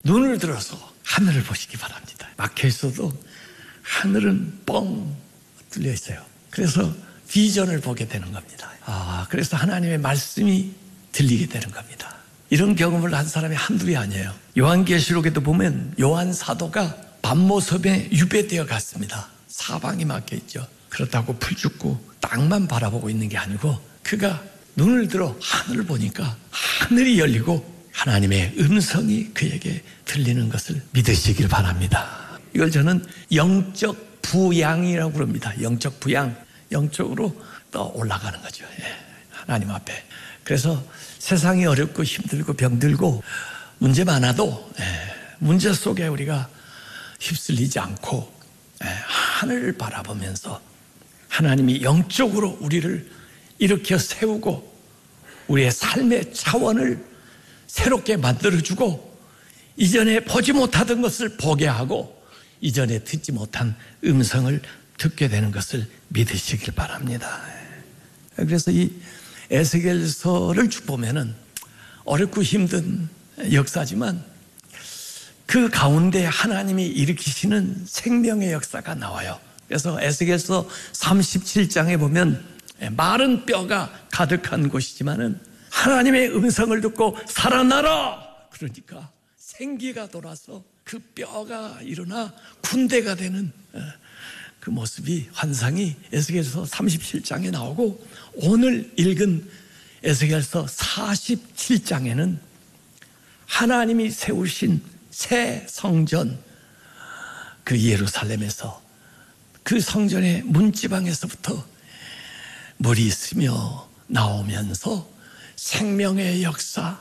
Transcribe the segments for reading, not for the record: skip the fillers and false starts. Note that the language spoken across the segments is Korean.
눈을 들어서 하늘을 보시기 바랍니다. 막혀 있어도 하늘은 뻥 뚫려 있어요. 그래서 비전을 보게 되는 겁니다. 그래서 하나님의 말씀이 들리게 되는 겁니다. 이런 경험을 한 사람이 한둘이 아니에요. 요한계시록에도 보면 요한 사도가 밤모섬에 유배되어 갔습니다. 사방이 막혀 있죠. 그렇다고 풀 죽고 땅만 바라보고 있는 게 아니고 그가 눈을 들어 하늘을 보니까 하늘이 열리고 하나님의 음성이 그에게 들리는 것을 믿으시길 바랍니다. 이걸 저는 영적 부양이라고 부릅니다. 영적 부양, 영적으로 또 올라가는 거죠. 하나님 앞에. 그래서 세상이 어렵고 힘들고 병들고 문제 많아도 문제 속에 우리가 휩쓸리지 않고 하늘을 바라보면서 하나님이 영적으로 우리를 일으켜 세우고 우리의 삶의 차원을 새롭게 만들어주고 이전에 보지 못하던 것을 보게 하고 이전에 듣지 못한 음성을 듣게 되는 것을 믿으시길 바랍니다. 그래서 이 에스겔서를 쭉 보면은 어렵고 힘든 역사지만 그 가운데 하나님이 일으키시는 생명의 역사가 나와요. 그래서 에스겔서 37장에 보면 마른 뼈가 가득한 곳이지만은 하나님의 음성을 듣고 살아나라! 그러니까 생기가 돌아서 그 뼈가 일어나 군대가 되는 그 모습이 환상이 에스겔서 37장에 나오고 오늘 읽은 에스겔서 47장에는 하나님이 세우신 새 성전 그 예루살렘에서 그 성전의 문지방에서부터 물이 있으며 나오면서 생명의 역사,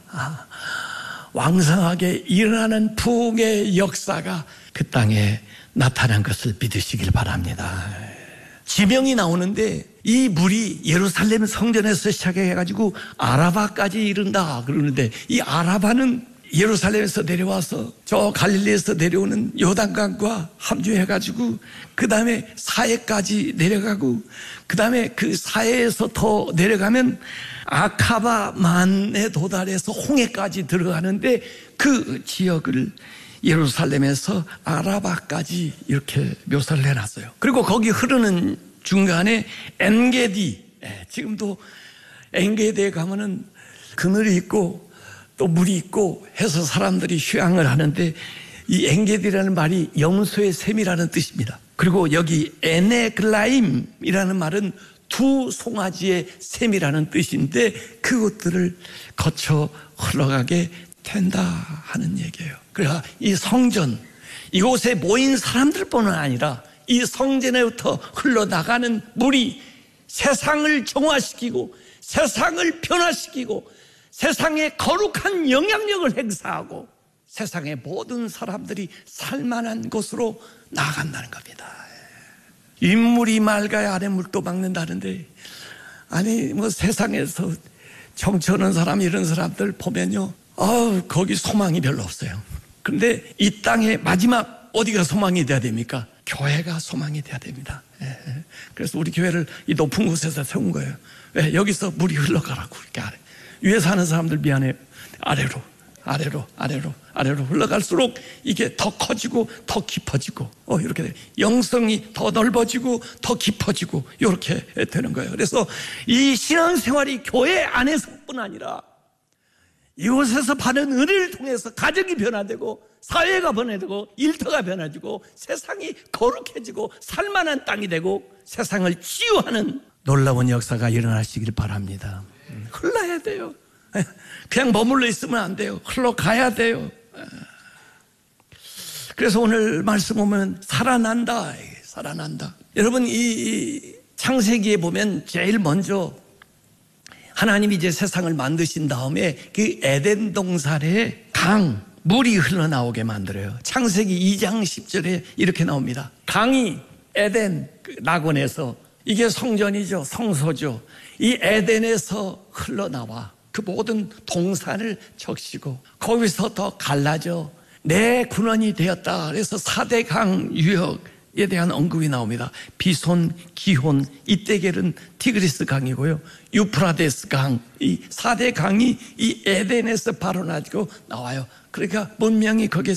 왕성하게 일어나는 부흥의 역사가 그 땅에 나타난 것을 믿으시길 바랍니다. 지명이 나오는데 이 물이 예루살렘 성전에서 시작해가지고 아라바까지 이른다 그러는데 이 아라바는 예루살렘에서 내려와서 저 갈릴리에서 내려오는 요단강과 합류해가지고 그 다음에 사해까지 내려가고 그 다음에 그 사해에서 더 내려가면 아카바만에 도달해서 홍해까지 들어가는데 그 지역을 예루살렘에서 아라바까지 이렇게 묘사를 해놨어요. 그리고 거기 흐르는 중간에 엔게디, 지금도 엔게디에 가면은 그늘이 있고 또 물이 있고 해서 사람들이 휴양을 하는데 이 엔게디라는 말이 염소의 샘이라는 뜻입니다. 그리고 여기 에네글라임이라는 말은 두 송아지의 샘이라는 뜻인데 그것들을 거쳐 흘러가게 된다 하는 얘기예요. 그러니까 이 성전, 이곳에 모인 사람들뿐만 아니라 이 성전에부터 흘러나가는 물이 세상을 정화시키고 세상을 변화시키고 세상에 거룩한 영향력을 행사하고 세상의 모든 사람들이 살만한 곳으로 나아간다는 겁니다. 윗물이 맑아야 아랫물도 막는다는데 아니 뭐 세상에서 정치하는 사람 이런 사람들 보면요 거기 소망이 별로 없어요. 그런데 이 땅에 마지막 어디가 소망이 돼야 됩니까? 교회가 소망이 돼야 됩니다. 그래서 우리 교회를 이 높은 곳에서 세운 거예요. 왜? 여기서 물이 흘러가라고 이렇게 아래. 위에 사는 사람들 미안해 아래로 흘러갈수록 이게 더 커지고 더 깊어지고 이렇게 돼요. 영성이 더 넓어지고 더 깊어지고 이렇게 되는 거예요. 그래서 이 신앙생활이 교회 안에서뿐 아니라 이곳에서 받은 은혜를 통해서 가정이 변화되고 사회가 변화되고 일터가 변화지고 세상이 거룩해지고 살만한 땅이 되고 세상을 치유하는 놀라운 역사가 일어나시길 바랍니다. 흘러야 돼요. 그냥 머물러 있으면 안 돼요. 흘러가야 돼요. 그래서 오늘 말씀 보면 살아난다. 여러분 이 창세기에 보면 제일 먼저 하나님이 이제 세상을 만드신 다음에 그 에덴 동산에 물이 흘러나오게 만들어요. 창세기 2장 10절에 이렇게 나옵니다. 강이 에덴 낙원에서 이게 성전이죠. 성소죠. 이 에덴에서 흘러나와 그 모든 동산을 적시고 거기서 더 갈라져 내 군원이 되었다. 그래서 4대 강 유역에 대한 언급이 나옵니다. 비손, 기혼, 이때겔은 티그리스 강이고요. 유프라데스 강, 이 4대 강이 이 에덴에서 발원하고 나와요. 그러니까 문명이 거기에